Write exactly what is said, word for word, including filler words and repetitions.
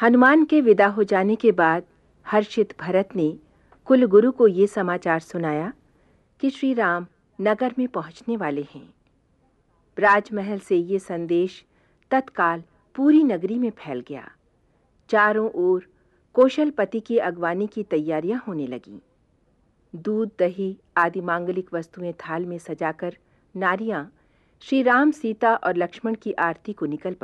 हनुमान के विदा हो जाने के बाद हर्षित भरत ने कुलगुरु को ये समाचार सुनाया कि श्री राम नगर में पहुंचने वाले हैं। राजमहल से ये संदेश तत्काल पूरी नगरी में फैल गया। चारों ओर कौशलपति की अगवानी की तैयारियां होने लगीं। दूध, दही आदि मांगलिक वस्तुएं थाल में सजाकर नारियां श्री राम, सीता और लक्ष्मण की आरती को निकल पड़ी।